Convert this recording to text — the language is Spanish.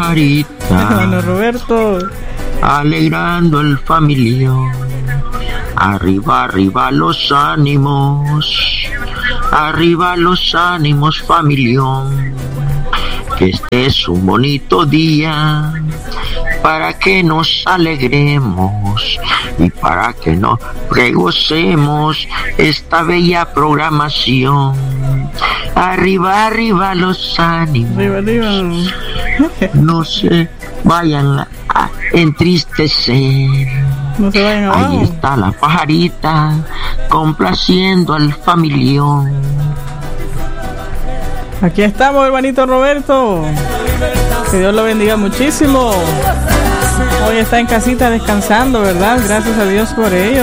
pajarita. Hermano Roberto. Alegrando el familión. Arriba, arriba los ánimos. Arriba los ánimos, familión. Que este es un bonito día para que nos alegremos y para que nos regocemos esta bella programación. Arriba, arriba los ánimos. Arriba, arriba. No se vayan a entristecer. No se vayan abajo. Ahí está la pajarita complaciendo al familión. Aquí estamos, hermanito Roberto. Que Dios lo bendiga muchísimo. Hoy está en casita descansando, ¿verdad? Gracias a Dios por ello.